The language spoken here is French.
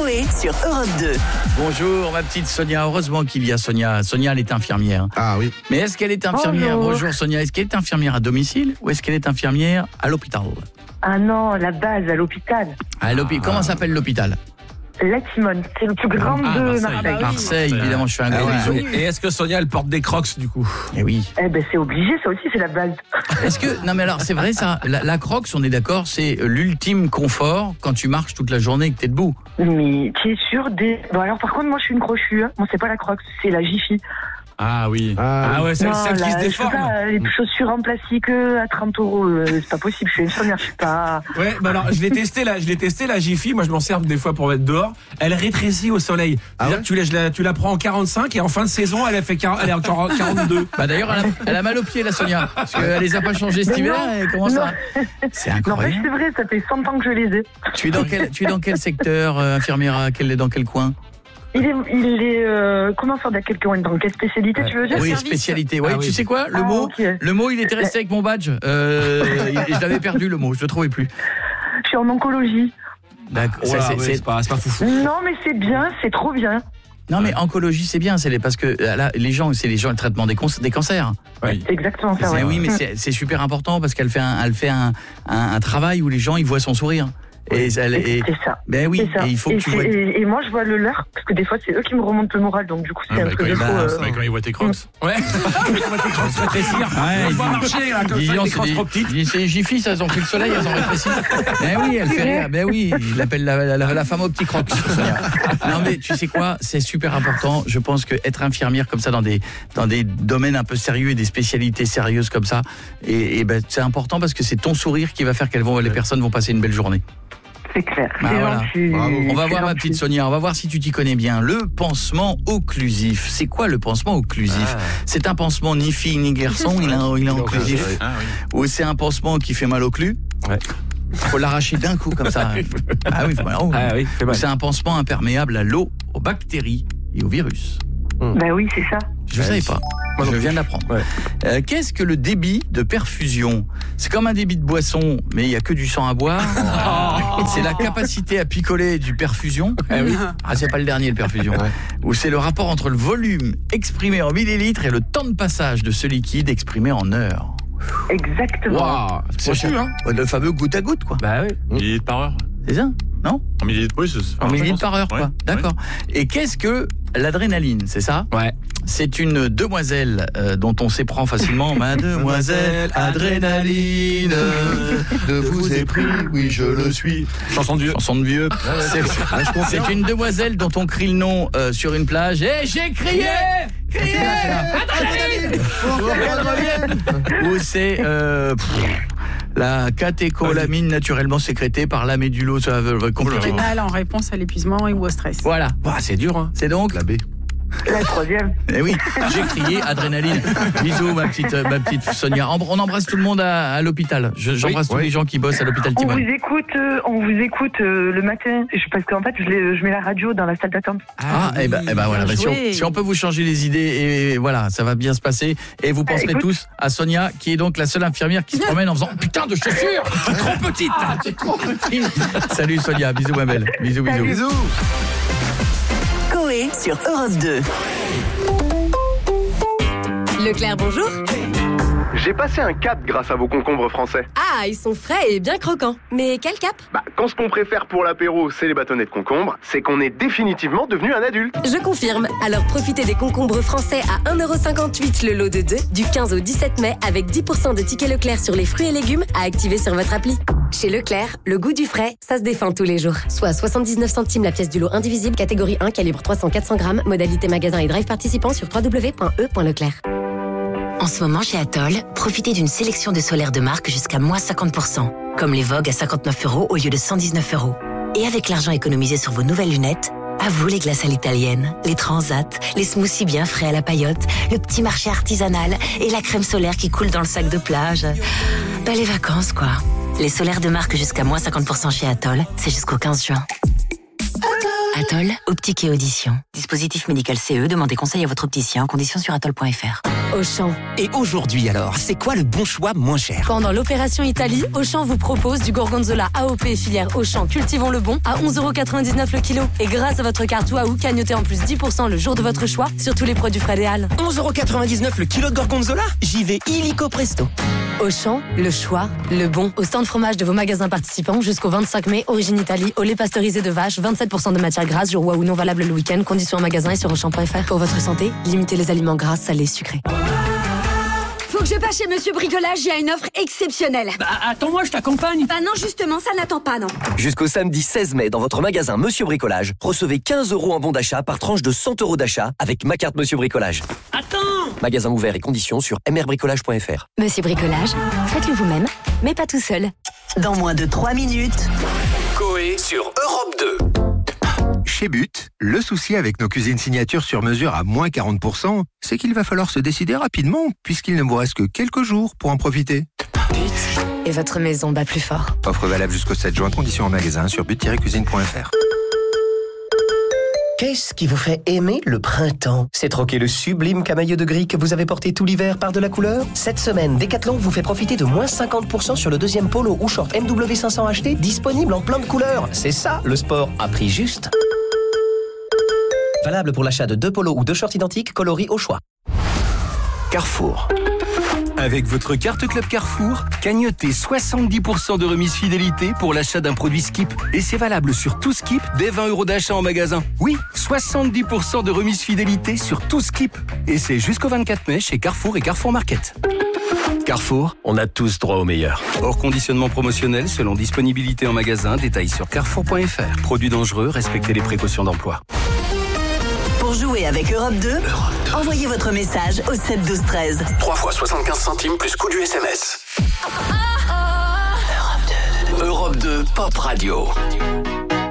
Coé sur Europe 2. Bonjour ma petite Sonia, heureusement qu'il y a Sonia. Sonia, elle est infirmière. Ah oui. Mais est-ce qu'elle est infirmière? Bonjour Sonia, est-ce qu'elle est infirmière à domicile ou est-ce qu'elle est infirmière à l'hôpital? Ah non, la base, à l'hôpital. Comment s'appelle l'hôpital? La Timone, c'est le plus grand de Marseille. Marseille, évidemment, je fais un gros bisou. Et est-ce que Sonia, elle porte des crocs du coup? Eh oui. Eh ben c'est obligé, ça aussi c'est la base. Est-ce que non mais alors c'est vrai ça, la Crocs, on est d'accord, c'est l'ultime confort quand tu marches toute la journée et que t'es debout. Mais tu es sûr des... Bon alors par contre moi je suis une crochue, hein. Moi c'est pas la Crocs, c'est la Jiffy. Ah oui. Ah ouais, c'est celle qui se déforme. Les chaussures en plastique à 30 €, c'est pas possible, je suis infirmière, je suis pas... Ouais, bah alors je l'ai testé la Jiffy, moi je m'en sers des fois pour mettre dehors. Elle rétrécit au soleil. C'est-à-dire que tu la prends en 45 et en fin de saison elle est encore en 42. Bah d'ailleurs elle a mal aux pieds la Sonia, parce qu'elle les a pas changés cet hiver et comment ça? C'est incroyable. Non, c'est vrai, ça fait 100 ans que je les ai. Tu es dans quel secteur, infirmière, dans quel coin? Il est comment ça, dans quelle spécialité tu veux dire? Oui, spécialité. Ouais, tu sais quoi, le mot il était resté avec mon badge. Je l'avais perdu le mot, je le trouvais plus. Je suis en oncologie. D'accord, c'est pas foufou. Non mais c'est bien, c'est trop bien. Non mais oncologie c'est bien, parce que là, les gens le traitement des cancers. Oui. C'est exactement ça. Ouais. Oui, mais c'est super important parce qu'elle fait un travail où les gens ils voient son sourire. Et c'est ça. Ben oui, ça. Et il faut que tu vois. Et moi je vois le leur parce que des fois c'est eux qui me remontent le moral, donc du coup c'est un peu quand ils voient tes crocs. Ouais. Quand ils voient tes crocs rétrécir. Ouais, ils voient marcher là comme ça, des crocs trop petites. C'est Jiffy, ça, elles ont pris le soleil, elles ont rétréci. Ben oui, elle fait rire. Ben oui, il l'appelle la femme aux petits crocs. Non mais tu sais quoi, c'est super important. Je pense que être infirmière comme ça dans des domaines un peu sérieux et des spécialités sérieuses comme ça, et ben c'est important parce que c'est ton sourire qui va faire les personnes vont passer une belle journée. C'est clair. Voilà. On va voir ma petite Sonia, on va voir si tu t'y connais bien. Le pansement occlusif. C'est quoi le pansement occlusif? C'est un pansement ni fille ni garçon, il est occlusif. Ou c'est un pansement qui fait mal au cul? Ouais. Faut l'arracher d'un coup comme ça. Ah oui, fait mal. C'est un pansement imperméable à l'eau, aux bactéries et aux virus. Ben oui, c'est ça. Je ne savais pas. Moi, je viens de l'apprendre. Ouais. Qu'est-ce que le débit de perfusion? C'est comme un débit de boisson, mais il n'y a que du sang à boire. C'est la capacité à picoler du perfusion. C'est pas le dernier, le perfusion. Ou c'est le rapport entre le volume exprimé en millilitres et le temps de passage de ce liquide exprimé en heures. Exactement. Wow, c'est pointu, hein. Le fameux goutte à goutte, quoi. Bah oui. Millilitres par heure. C'est ça? Non? En millilitres, oui, en millilitres par heure, quoi. Ouais. D'accord. Et qu'est-ce que l'adrénaline, c'est ça? Ouais. C'est une demoiselle dont on s'éprend facilement. Mademoiselle adrénaline, de vous ai pris, oui je le suis. Chanson de vieux. C'est une demoiselle dont on crie le nom sur une plage. Et j'ai crié adrénaline pour qu'elle revienne. Ou c'est la catécholamine naturellement sécrétée par la médulo, ça va compliqué. En réponse à l'épuisement ou au stress. Voilà. C'est dur, hein. C'est donc la B. La troisième. Eh oui, j'ai crié adrénaline. Bisous ma petite Sonia. On embrasse tout le monde à l'hôpital. J'embrasse tous les gens qui bossent à l'hôpital Timone. On vous écoute le matin parce qu'en fait je mets la radio dans la salle d'attente. Et ben voilà, si on peut vous changer les idées et voilà, ça va bien se passer et vous penserez tous à Sonia qui est donc la seule infirmière qui se promène en faisant putain de chaussures, trop petite. C'est trop petite. Salut Sonia, bisous ma belle. Bisous. Coé sur Europe 2. Leclerc, bonjour. J'ai passé un cap grâce à vos concombres français. Ah, ils sont frais et bien croquants. Mais quel cap? Quand ce qu'on préfère pour l'apéro, c'est les bâtonnets de concombre, c'est qu'on est définitivement devenu un adulte. Je confirme. Alors profitez des concombres français à 1,58 € le lot de 2 du 15 au 17 mai avec 10% de tickets Leclerc sur les fruits et légumes à activer sur votre appli. Chez Leclerc, le goût du frais, ça se défend tous les jours. Soit 79 centimes la pièce du lot indivisible, catégorie 1, calibre 300-400 grammes, modalité magasin et drive participant sur www.e.leclerc. En ce moment, chez Atoll, profitez d'une sélection de solaires de marque jusqu'à moins 50%, comme les Vogue à 59 € au lieu de 119 €. Et avec l'argent économisé sur vos nouvelles lunettes, à vous les glaces à l'italienne, les transats, les smoothies bien frais à la paillote, le petit marché artisanal et la crème solaire qui coule dans le sac de plage. Les vacances, quoi. Les solaires de marque jusqu'à moins 50% chez Atoll, c'est jusqu'au 15 juin. Atoll, optique et audition. Dispositif médical CE, demandez conseil à votre opticien, conditions sur atoll.fr. Auchan. Et aujourd'hui alors, c'est quoi le bon choix moins cher? Pendant l'opération Italie, Auchan vous propose du gorgonzola AOP filière Auchan Cultivons le Bon à 11,99€ le kilo. Et grâce à votre carte Waouh, cagnotez en plus 10% le jour de votre choix sur tous les produits frais Léal. 11,99€ le kilo de gorgonzola? J'y vais illico presto. Auchan, le choix, le bon. Au stand fromage de vos magasins participants jusqu'au 25 mai, origine Italie, au lait pasteurisé de vache, 27% de matière grasse, jour Waouh non valable le week-end, conditions en magasin et sur Auchan.fr. Pour votre santé, limitez les aliments gras, salés, sucrés. Faut que je passe chez Monsieur Bricolage, j'ai une offre exceptionnelle. Bah attends-moi, je t'accompagne. Bah non, justement, ça n'attend pas, non. Jusqu'au samedi 16 mai, dans votre magasin Monsieur Bricolage, recevez 15 € en bon d'achat par tranche de 100 € d'achat avec ma carte Monsieur Bricolage. Attends! Magasin ouvert et conditions sur mrbricolage.fr. Monsieur Bricolage, faites-le vous-même, mais pas tout seul. Dans moins de 3 minutes. Coé sur Europe 2. Chez But, le souci avec nos cuisines signatures sur mesure à moins 40%, c'est qu'il va falloir se décider rapidement, puisqu'il ne vous reste que quelques jours pour en profiter. But, et votre maison bat plus fort. Offre valable jusqu'au 7 juin, conditions en magasin sur but-cuisine.fr. Qu'est-ce qui vous fait aimer le printemps? C'est troquer le sublime camailleux de gris que vous avez porté tout l'hiver par de la couleur? Cette semaine, Decathlon vous fait profiter de moins 50% sur le deuxième polo ou short MW500 acheté, disponible en plein de couleurs. C'est ça, le sport à prix juste. Valable pour l'achat de 2 polos ou 2 shorts identiques coloris au choix. Carrefour. Avec votre carte Club Carrefour, cagnotez 70% de remise fidélité pour l'achat d'un produit Skip. Et c'est valable sur tout Skip dès 20 € d'achat en magasin. Oui, 70% de remise fidélité sur tout Skip. Et c'est jusqu'au 24 mai chez Carrefour et Carrefour Market. Carrefour, on a tous droit au meilleur. Hors conditionnement promotionnel selon disponibilité en magasin, détails sur carrefour.fr. Produits dangereux, respectez les précautions d'emploi. Pour jouer avec Europe 2, envoyez votre message au 7 12 13. 3 fois 75 centimes plus coût du SMS. Europe 2 Pop Radio.